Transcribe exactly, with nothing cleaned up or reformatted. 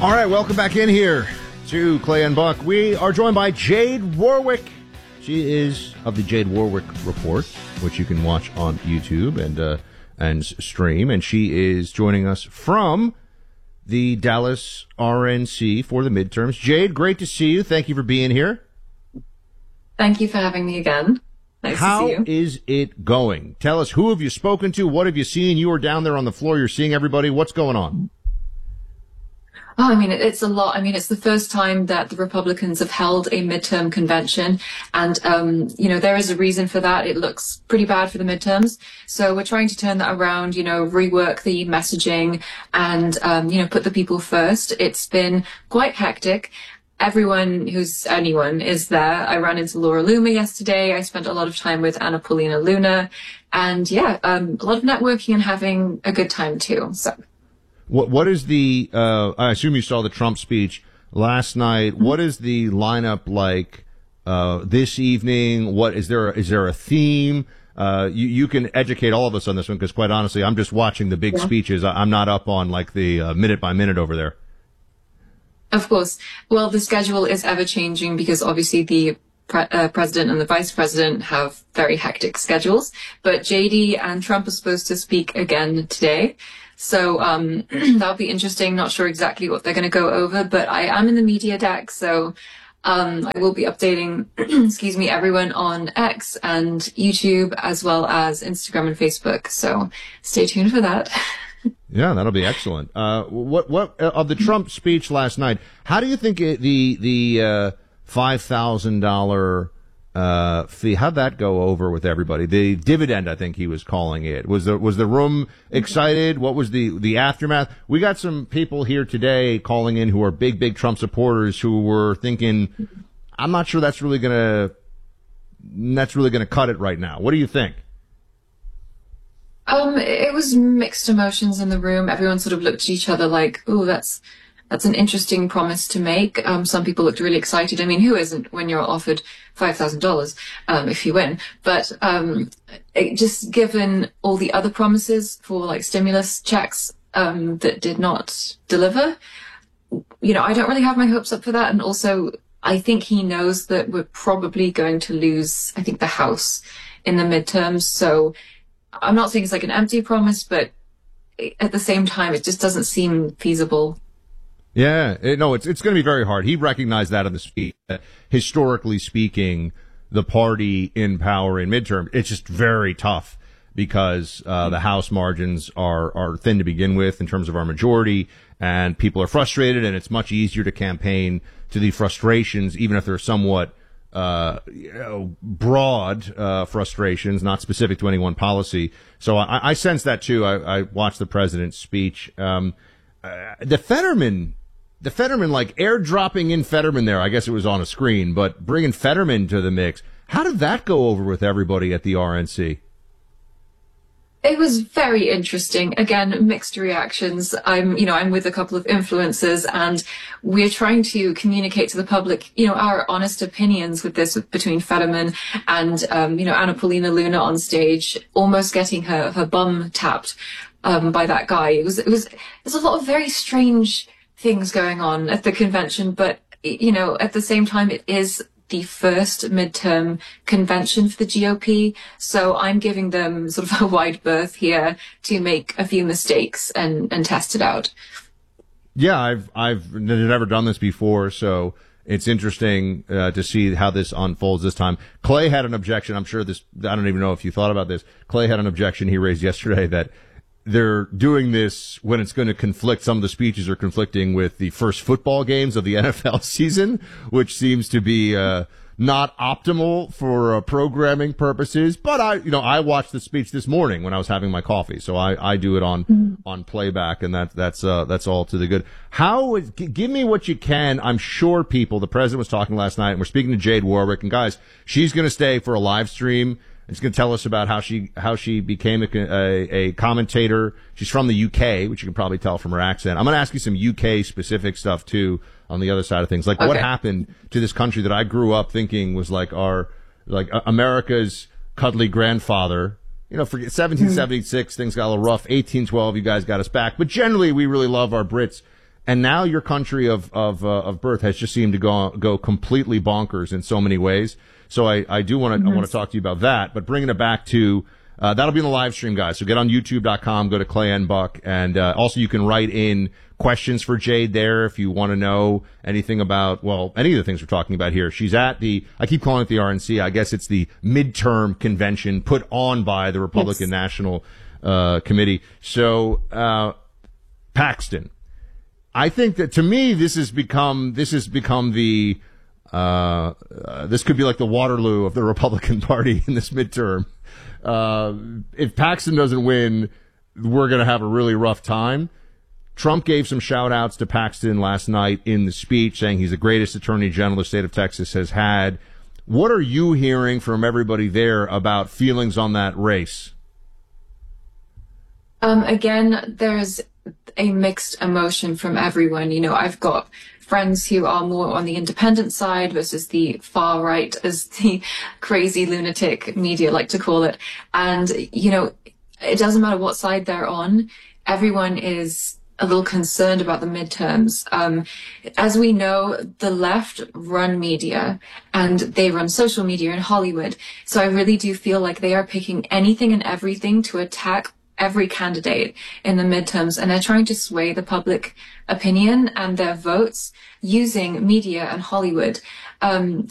All right, welcome back in here to Clay and Buck. We are joined by Jade Warwick. She is of the Jade Warwick Report, which you can watch on YouTube and uh, and stream. And she is joining us from the Dallas R N C for the midterms. Jade, great to see you. Thank you for being here. Thank you for having me again. Nice How to see you. is it going? Tell us, who have you spoken to? What have you seen? You were down there on the floor. You're seeing everybody. What's going on? Oh, I mean, it, it's a lot. I mean, it's the first time that the Republicans have held a midterm convention. And, um, you know, there is a reason for that. It looks pretty bad for the midterms. So we're trying to turn that around, you know, rework the messaging and, um, you know, put the people first. It's been quite hectic. Everyone who's anyone is there. I ran into Laura Loomer yesterday. I spent a lot of time with Anna Paulina Luna. And yeah, um, a lot of networking and having a good time too. So. What What is the, uh, I assume you saw the Trump speech last night. Mm-hmm. What is the lineup like, uh, this evening? What, is there, is there a theme? Uh, you, you can educate all of us on this one, because quite honestly, I'm just watching the big yeah. speeches. I'm not up on like the uh, minute by minute over there. Of course. Well, the schedule is ever changing because obviously the pre- uh, president and the vice president have very hectic schedules, but J D and Trump are supposed to speak again today. So um, that'll be interesting. Not sure exactly what they're going to go over, but I am in the media deck. So um, I will be updating, excuse me, everyone on X and YouTube, as well as Instagram and Facebook. So stay tuned for that. Yeah, that'll be excellent. Uh, what what uh, of the Trump speech last night? How do you think it, the the uh, five thousand dollar Uh, fee, how'd that go over with everybody? The dividend, I think he was calling it. Was the, was the room excited? What was the, the aftermath? We got some people here today calling in who are big, big Trump supporters who were thinking, I'm not sure that's really gonna, that's really gonna cut it right now. What do you think? Um, it was mixed emotions in the room. Everyone sort of looked at each other like, oh, that's, That's an interesting promise to make. Um, some people looked really excited. I mean, who isn't when you're offered five thousand dollars um, if you win? But um, it, just given all the other promises for like stimulus checks um, that did not deliver, you know, I don't really have my hopes up for that. And also, I think he knows that we're probably going to lose, I think, the House in the midterms. So I'm not saying it's like an empty promise, but at the same time, it just doesn't seem feasible. Yeah, it, no, it's it's going to be very hard. He recognized that in the speech. Historically speaking, the party in power in midterm, it's just very tough because uh, the House margins are are thin to begin with in terms of our majority, and people are frustrated, and it's much easier to campaign to the frustrations, even if they're somewhat uh, you know, broad uh, frustrations, not specific to any one policy. So I, I sense that too. I, I watched the president's speech. Um, uh, the Fetterman. The Fetterman, like airdropping in Fetterman there, I guess it was on a screen, but bringing Fetterman to the mix, how did that go over with everybody at the R N C? It was very interesting. Again, mixed reactions. I'm, you know, I'm with a couple of influencers and we're trying to communicate to the public, you know, our honest opinions with this between Fetterman and, um, you know, Anna Paulina Luna on stage, almost getting her, her bum tapped, um, by that guy. It was, it was, there's a lot of very strange things going on at the convention, but, you know, at the same time, it is the first midterm convention for the G O P. So I'm giving them sort of a wide berth here to make a few mistakes and, and test it out. Yeah, I've, I've never done this before. So it's interesting uh, to see how this unfolds this time. Clay had an objection. I'm sure this, I don't even know if you thought about this. Clay had an objection he raised yesterday that they're doing this when it's going to conflict. Some of the speeches are conflicting with the first football games of the N F L season, which seems to be uh, not optimal for uh, programming purposes. But I, you know, I watched the speech this morning when I was having my coffee, so I, I do it on mm-hmm. on playback, and that that's uh, that's all to the good. How is, g- give me what you can. I'm sure people. The president was talking last night, and we're speaking to Jade Warwick, and guys, she's going to stay for a live stream. She's going to tell us about how she how she became a, a, a commentator. She's from the U K, which you can probably tell from her accent. I'm going to ask you some U K specific stuff too on the other side of things, like okay. what happened to this country that I grew up thinking was like our like uh, America's cuddly grandfather. You know, for seventeen seventy-six, mm-hmm. things got a little rough. eighteen twelve, you guys got us back, but generally we really love our Brits And now your country of of uh, of birth has just seemed to go go completely bonkers in so many ways. So I, I do want to mm-hmm. I want to talk to you about that. But bringing it back to uh, that'll be in the live stream, guys. So get on YouTube dot com, go to Clay N. Buck, and uh, also you can write in questions for Jade there if you want to know anything about, well, any of the things we're talking about here. She's at the, I keep calling it the R N C. I guess it's the midterm convention put on by the Republican yes. National uh, Committee. So uh, Paxton. I think that to me, this has become, this has become the, uh, uh, this could be like the Waterloo of the Republican Party in this midterm. Uh, if Paxton doesn't win, we're going to have a really rough time. Trump gave some shout outs to Paxton last night in the speech, saying he's the greatest attorney general the state of Texas has had. What are you hearing from everybody there about feelings on that race? Um, again, there's a mixed emotion from everyone. You know, I've got friends who are more on the independent side versus the far right, as the crazy lunatic media like to call it. And, you know, it doesn't matter what side they're on. Everyone is a little concerned about the midterms. Um, as we know, the left run media and they run social media in Hollywood. So I really do feel like they are picking anything and everything to attack every candidate in the midterms, and they're trying to sway the public opinion and their votes using media and Hollywood. Um,